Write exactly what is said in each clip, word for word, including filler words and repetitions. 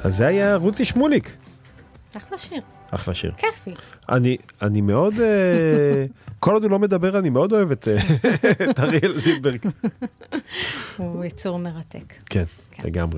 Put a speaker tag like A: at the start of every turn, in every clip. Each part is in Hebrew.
A: אז זה היה רוצי שמוליק.
B: אחלה שיר.
A: אחלה שיר.
B: כיפי.
A: אני, אני מאוד, כל עוד הוא לא מדבר, אני מאוד אוהב את אריאל זילברג.
B: הוא יצור מרתק.
A: כן, לגמרי.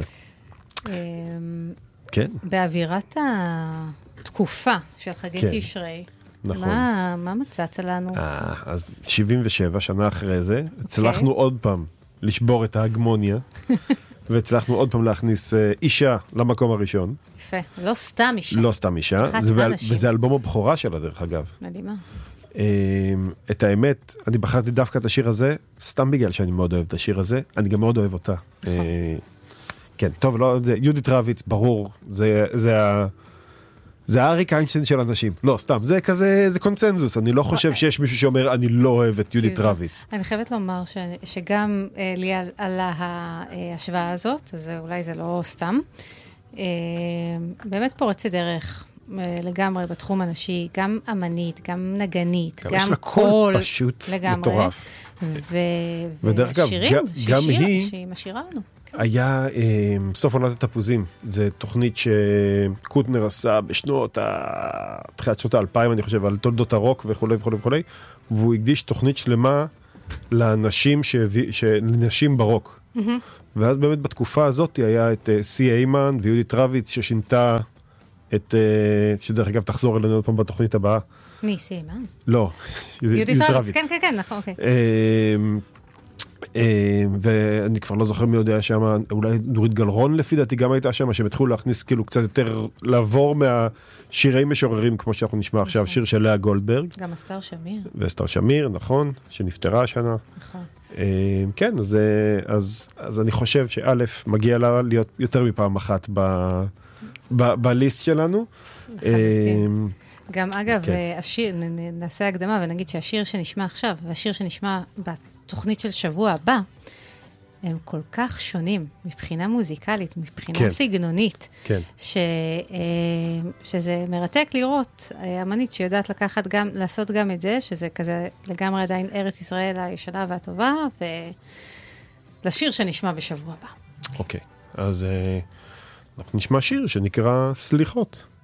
A: כן.
B: באווירת התקופה של חגי תשרי,
A: נכון.
B: מה, מה מצאת לנו?
A: אז שבעים ושבע שנה אחרי זה, הצלחנו עוד פעם לשבור את ההגמוניה, והצלחנו עוד פעם להכניס אישה למקום הראשון.
B: יפה, לא סתם אישה.
A: לא סתם אישה, וזה אלבום הבכורה שלה דרך אגב.
B: מדהימה.
A: את האמת, אני בחרתי דווקא את השיר הזה, סתם בגלל שאני מאוד אוהב את השיר הזה, אני גם מאוד אוהב אותה. כן, טוב, לא, זה יהודית רביץ, ברור, זה, זה ה... זה האריק איינשטיין של אנשים. לא, סתם, זה כזה, זה קונצנזוס. אני לא חושב שיש מישהו שאומר, אני לא אוהב את יהודית רביץ.
B: אני חייבת לומר שגם לי עלה ההשוואה הזאת, אז אולי זה לא סתם. באמת פורצת דרך לגמרי בתחום הנשי, גם אמנית, גם נגנית, גם קול.
A: פשוט מטורף.
B: ושירים, שהיא משאירה לנו.
A: היה סוף עונת התפוזים, זה תוכנית שקוטנר עשה בשנות, תחילת שנות האלפיים, אני חושב, על תולדות הרוק וכו' וכו' וכו', והוא הקדיש תוכנית שלמה לאנשים, לנשים ברוק. ואז באמת בתקופה הזאת היה את סי איימן ויהודית רביץ ששינתה את, שדרך אגב תחזור אלינו עוד פעם בתוכנית הבאה.
B: מי, סי איימן?
A: לא,
B: יהודית רביץ, כן, כן, כן, נכון, אוקיי.
A: ואני כבר לא זוכר מי יודע שם, אולי נורית גלרון לפי דעתי גם הייתה שם, שהם התחילו להכניס כאילו קצת יותר, לעבור מהשירי משוררים כמו שאנחנו נשמע עכשיו, שיר של לאה גולדברג.
B: גם אסתר שמיר.
A: ואסתר שמיר, נכון, שנפטרה השנה.
B: נכון.
A: כן, אז, אז, אז אני חושב שא' מגיע לה להיות יותר מפעם אחת ב, ב, בליסט שלנו.
B: גם אגב, השיר, נעשה הקדמה ונגיד שהשיר שנשמע עכשיו, והשיר שנשמע בתוכנית של שבוע הבא, הם כל כך שונים מבחינה מוזיקלית, מבחינה כן. סגנונית,
A: כן.
B: ש, שזה מרתק לראות אמנית שיודעת לקחת גם, לעשות גם את זה, שזה כזה לגמרי עדיין ארץ ישראל הישנה והטובה, ולשיר שנשמע בשבוע הבא.
A: אוקיי, אז אנחנו נשמע שיר שנקרא סליחות.